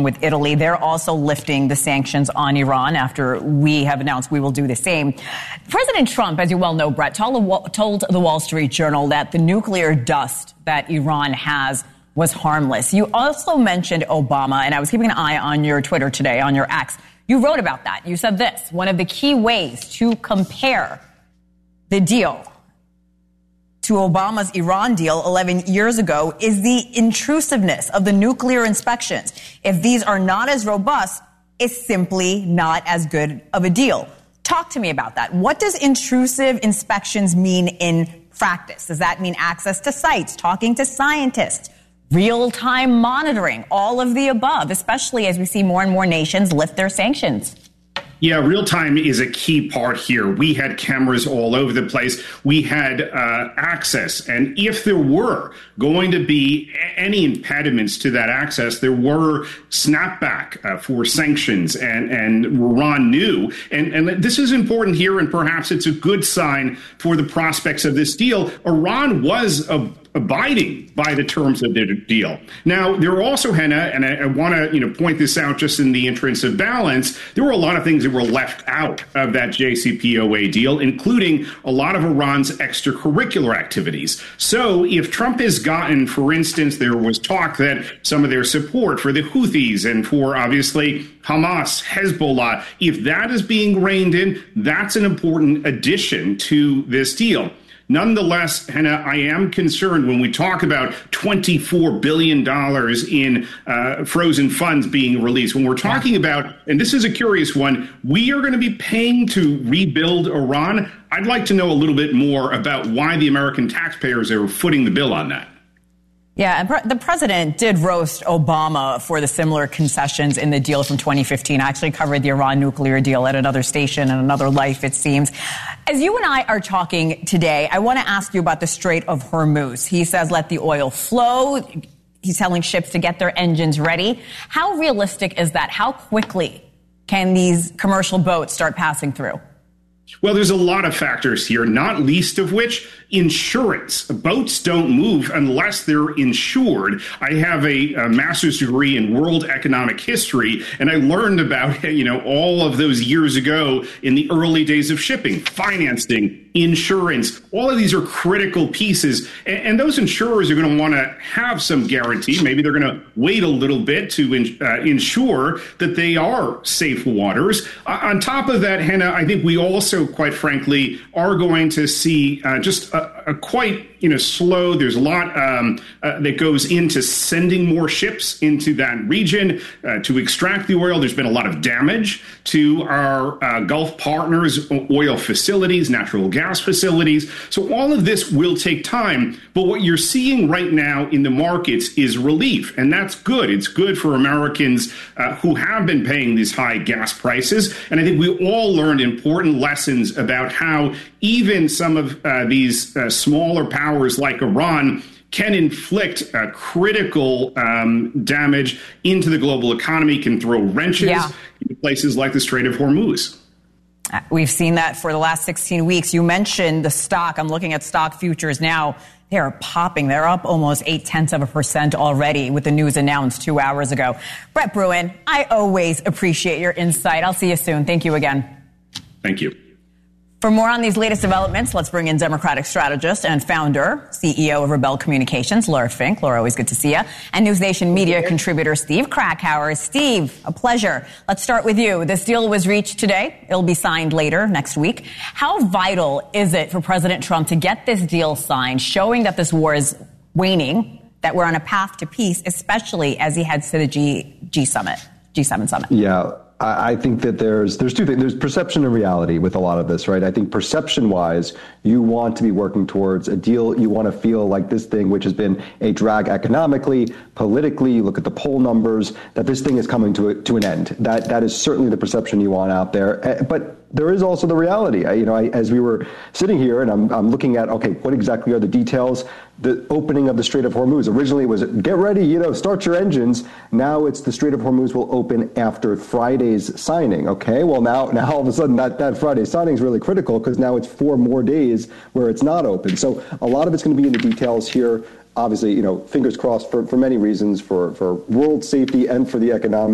with Italy. They're also lifting the sanctions on Iran after we have announced we will do the same. President Trump, as you well know, Brett, told the Wall Street Journal that the nuclear dust that Iran has was harmless. You also mentioned Obama, and I was keeping an eye on your Twitter today, on your X. You wrote about that. You said this: one of the key ways to compare the deal to Obama's Iran deal 11 years ago is the intrusiveness of the nuclear inspections. If these are not as robust, it's simply not as good of a deal. Talk to me about that. What does intrusive inspections mean in practice? Does that mean access to sites, talking to scientists, real-time monitoring, all of the above, especially as we see more and more nations lift their sanctions? Yeah, real time is a key part here. We had cameras all over the place. We had access. And if there were going to be any impediments to that access, there were snapback for sanctions. And Iran knew. And this is important here, and perhaps it's a good sign for the prospects of this deal. Iran was abiding by the terms of the deal. Now, there were also, Henna, and I want to point this out just in the interest of balance, there were a lot of things that were left out of that JCPOA deal, including a lot of Iran's extracurricular activities. So if Trump has gotten, for instance, there was talk that some of their support for the Houthis and for, obviously, Hamas, Hezbollah, if that is being reined in, that's an important addition to this deal. Nonetheless, Henna, I am concerned when we talk about $24 billion in frozen funds being released. When we're talking about, and this is a curious one, we are going to be paying to rebuild Iran. I'd like to know a little bit more about why the American taxpayers are footing the bill on that. Yeah, and the president did roast Obama for the similar concessions in the deal from 2015. I actually covered the Iran nuclear deal at another station and another life, it seems. As you and I are talking today, I want to ask you about the Strait of Hormuz. He says let the oil flow. He's telling ships to get their engines ready. How realistic is that? How quickly can these commercial boats start passing through? Well, there's a lot of factors here, not least of which insurance. Boats don't move unless they're insured. I have a master's degree in world economic history, and I learned about, all of those years ago in the early days of shipping, financing, insurance. All of these are critical pieces, and those insurers are going to want to have some guarantee. Maybe they're going to wait a little bit to ensure that they are safe waters. On top of that, Henna, I think we also, quite frankly, are going to see just a quite slow. There's a lot that goes into sending more ships into that region to extract the oil. There's been a lot of damage to our Gulf partners' oil facilities, natural gas facilities. So all of this will take time. But what you're seeing right now in the markets is relief, and that's good. It's good for Americans who have been paying these high gas prices. And I think we all learned important lessons about how even some of these smaller powers like Iran can inflict critical damage into the global economy, can throw wrenches in places like the Strait of Hormuz. We've seen that for the last 16 weeks. You mentioned the stock. I'm looking at stock futures now. They're popping. They're up almost 0.8% already with the news announced 2 hours ago. Brett Bruen, I always appreciate your insight. I'll see you soon. Thank you again. Thank you. For more on these latest developments, let's bring in Democratic strategist and founder, CEO of Rebel Communications, Laura Fink. Laura, always good to see you. And NewsNation media contributor, Steve Krakauer. Steve, a pleasure. Let's start with you. This deal was reached today. It'll be signed later next week. How vital is it for President Trump to get this deal signed, showing that this war is waning, that we're on a path to peace, especially as he heads to the G7 summit? Yeah. I think that there's two things. There's perception and reality with a lot of this, right? I think perception-wise, you want to be working towards a deal. You want to feel like this thing, which has been a drag economically, politically, you look at the poll numbers, that this thing is coming to an end. That is certainly the perception you want out there. But there is also the reality. As we were sitting here and I'm looking at, okay, what exactly are the details? The opening of the Strait of Hormuz. Originally it was, get ready, start your engines. Now it's the Strait of Hormuz will open after Friday's signing. Okay, well now all of a sudden that Friday signing is really critical because now it's 4 more days where it's not open. So a lot of it's going to be in the details here. Obviously, fingers crossed for many reasons, for world safety and for the economic